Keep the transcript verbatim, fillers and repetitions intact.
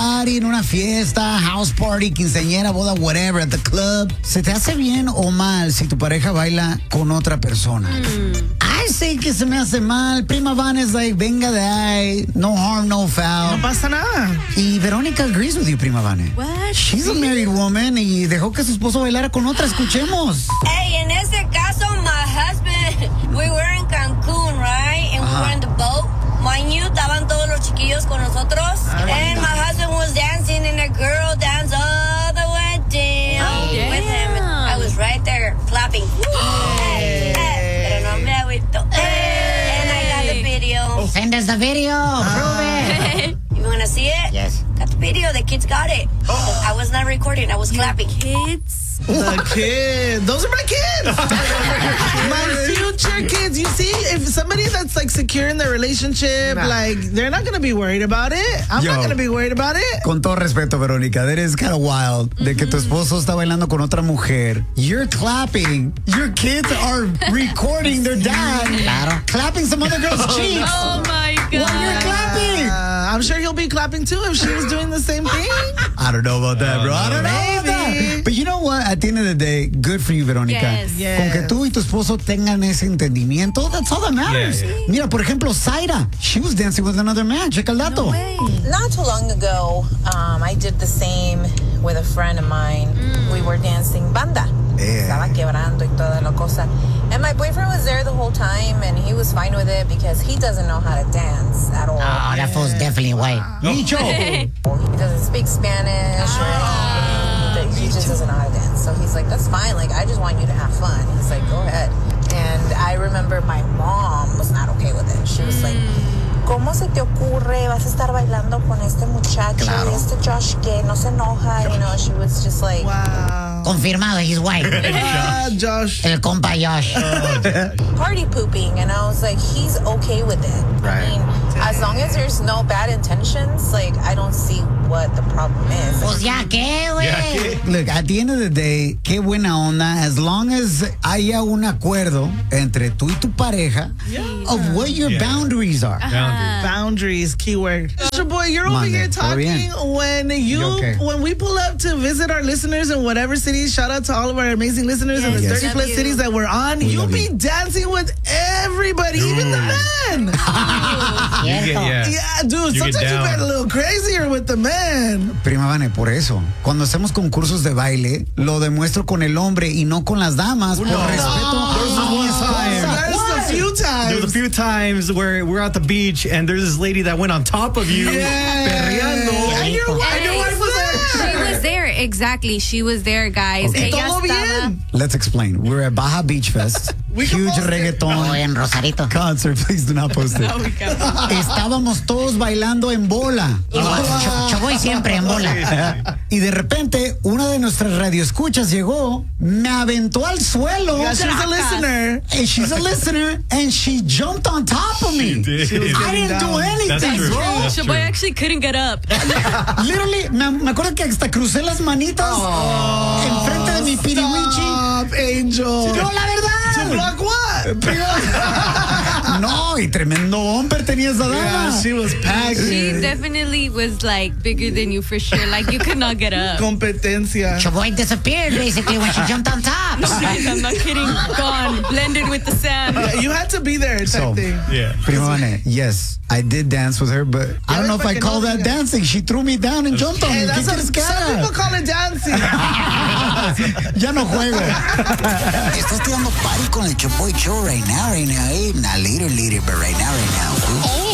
party, en una fiesta, house party, quinceañera, boda, whatever, at the club, ¿se te hace bien o mal si tu pareja baila con otra persona? Mm. I say que se me hace mal. Prima Vane es like, venga de ahí, no harm, no foul. No pasa nada. Y Verónica agrees with you, Prima Vane. What? She's a married woman y dejó que su esposo bailara con otra. Escuchemos. Hey, en ese caso, my husband, we were in Cancun, right? And uh-huh. we were in the boat. Mind you, estaban todos los chiquillos con nosotros. Oh, and my husband was dancing and a girl danced all the way down oh, yeah. with him. I was right there clapping. Hey, hey. Pero no me agüito. Hey. And I got the video. Oh. Send us the video. Uh, Prove it. You want to see it? Yes. Got the video. The kids got it. Oh. I was not recording. I was Your clapping. Kids? The kids. Those are my kids. My future kids. You see, if somebody that's like secure in their relationship, nah. like, they're not going to be worried about it. I'm Yo, not going to be worried about it. Con todo respeto, Verónica, that is kind of wild. Mm-hmm. De que tu esposo está bailando con otra mujer. You're clapping. Your kids are recording their dad claro. clapping some other girl's cheeks. Oh, my God. While you're clapping. Uh, I'm sure he'll be clapping, too, if she was doing the same thing. I don't know about that, bro. I don't know Maybe. about that. But you know what? At the end of the day, good for you, Verónica. Yes. Yes. Con que tú y tu esposo tengan ese entendimiento, that's all that matters. Yeah, yeah. Mira, por ejemplo, Zaira, she was dancing with another man. Checa el dato. No way. Not too long ago, um, I did the same with a friend of mine. Mm. We were dancing banda. Yeah. Estaba quebrando y toda la cosa. And my boyfriend was there the whole time, and he was fine with it because he doesn't know how to dance at all. Oh, that fool's definitely white. Micho. He doesn't speak Spanish or anything. He just doesn't know how to dance. So he's like, that's fine. Like, I just want you to have fun. He's like, go ahead. And I remember my mom was not okay with it. She was like, ¿cómo se te ocurre? Vas a estar bailando con este muchacho, claro. este Josh que no se enoja. You know, she was just like, wow. Confirmado, he's white. Ah, Josh. El compa Josh. Oh, party pooping. And I was like, he's okay with it. Right. I mean, as long as there's no bad intentions, like, I don't see what the problem is. Pues ya qué, güey. Look, at the end of the day, qué buena onda. As long as haya un acuerdo entre tú y tu pareja yeah. of what your yeah. boundaries are. Uh-huh. Boundaries, keyword. Mister Boy, you're over Mande, here talking when you okay? when we pull up to visit our listeners in whatever cities. Shout out to all of our amazing listeners yes. in the yes. thirty plus cities that we're on. We You'll be you. dancing with everybody, Ooh. even the men. You get, yeah. yeah, dude. You sometimes you get a little crazier with the men. Prima Vane, por eso, cuando hacemos concursos de baile, lo demuestro con el hombre y no con las damas, por no. respeto There's a mi one esposa. time. There's a few times. There's a few times where we're at the beach and there's this lady that went on top of you, yeah. perreando. And your wife, And your wife was there. She was there, exactly. She was there, guys. Okay. Ella Todo estaba... bien. Let's explain. We're at Baja Beach Fest. Huge reggaeton. Oh, en Rosarito. Concert, please do not post it. Oh, we can't. Estábamos todos bailando en bola. Yo, yo voy siempre en bola. Y de repente, una de nuestras radioescuchas llegó, me aventó al suelo. Yeah, she's a listener. And she's a listener, and she jumped on top of me. She did. I didn't do anything, That's true. bro. That's Shaboy true. actually couldn't get up. Literally, me, me acuerdo que hasta crucé las manitas Oh, enfrente de mi piriwichi. Stop, Angel. No, la verdad. To block what? No, y tremendo bumper tenía esa dama. Yeah, she was packed. She definitely was like bigger than you for sure. Like you could not get up. Competencia. Chaboy disappeared basically when she jumped on top. Guys, I'm not kidding. Gone, blended with the sand. Yeah, you had to be there type So, thing. Yeah. Prima Vane, yes, I did dance with her, but I don't know if I call that dancing. She threw me down and jumped on Hey, me. that's ¿Qué a, quieres que some haga? people call it dancing. Ya no juego. Estás tirando party con el Chaboy Show right now, right now. Eh? Not later, later, but right now, right now.